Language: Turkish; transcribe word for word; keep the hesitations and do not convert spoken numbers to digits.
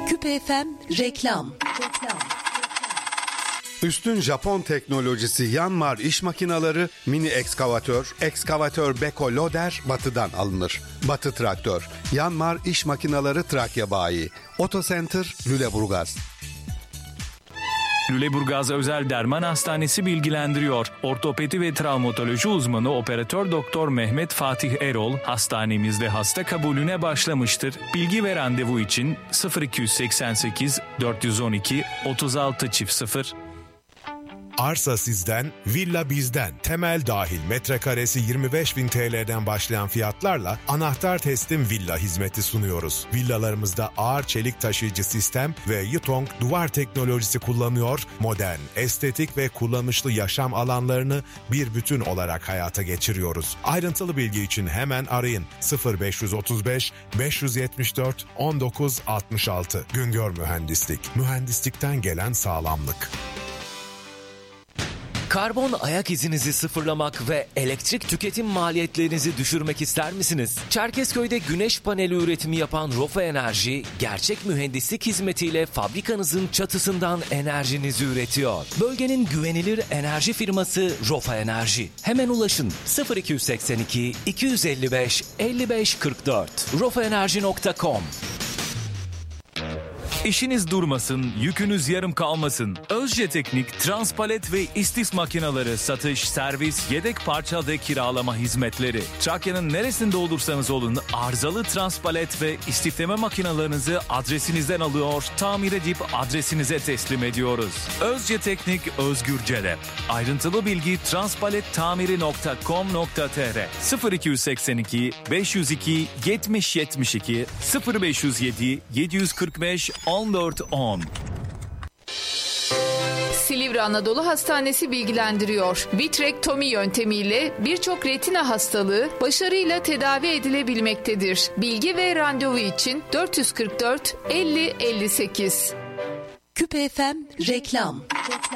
Küpe F M reklam. Üstün Japon teknolojisi Yanmar iş makineleri, mini ekskavatör, ekskavatör Beko Loader Batı'dan alınır. Batı Traktör, Yanmar iş makineleri Trakya Bayi, Otocenter Lüleburgaz. Lüleburgaz Özel Derman Hastanesi bilgilendiriyor. Ortopedi ve travmatoloji uzmanı operatör doktor Mehmet Fatih Erol hastanemizde hasta kabulüne başlamıştır. Bilgi ve randevu için sıfır iki seksen sekiz dört yüz on iki otuz altı sıfır. Arsa sizden, villa bizden. Temel dahil metrekaresi yirmi beş bin T L'den başlayan fiyatlarla anahtar teslim villa hizmeti sunuyoruz. Villalarımızda ağır çelik taşıyıcı sistem ve Yutong duvar teknolojisi kullanıyor, modern, estetik ve kullanışlı yaşam alanlarını bir bütün olarak hayata geçiriyoruz. Ayrıntılı bilgi için hemen arayın sıfır beş otuz beş beş yetmiş dört on dokuz altmış altı. Güngör Mühendislik, mühendislikten gelen sağlamlık. Karbon ayak izinizi sıfırlamak ve elektrik tüketim maliyetlerinizi düşürmek ister misiniz? Çerkezköy'de güneş paneli üretimi yapan Rofa Enerji, gerçek mühendislik hizmetiyle fabrikanızın çatısından enerjinizi üretiyor. Bölgenin güvenilir enerji firması Rofa Enerji. Hemen ulaşın sıfır iki seksen iki iki yüz elli beş elli beş kırk dört rofa enerji nokta com. İşiniz durmasın, yükünüz yarım kalmasın. Özce Teknik, transpalet ve istis makineleri satış, servis, yedek parça ve kiralama hizmetleri. Trakya'nın neresinde olursanız olun, arızalı transpalet ve istifleme makinalarınızı adresinizden alıyor, tamir edip adresinize teslim ediyoruz. Özce Teknik, Özgür Celep. Ayrıntılı bilgi transpalettamiri nokta com nokta tr sıfır iki seksen iki beş yüz iki yetmiş yetmiş iki sıfır beş yüz yedi yedi yüz kırk beş on dört on. Silivri Anadolu Hastanesi bilgilendiriyor. Vitrektomi yöntemiyle birçok retina hastalığı başarıyla tedavi edilebilmektedir. Bilgi ve randevu için dört yüz kırk dört elli elli sekiz. Küpe F M reklam.